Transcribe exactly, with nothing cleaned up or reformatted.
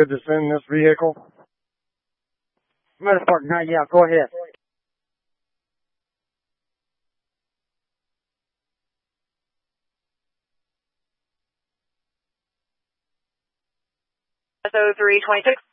to send this vehicle? Motorsport nine, yeah, go ahead. S O three twenty-six.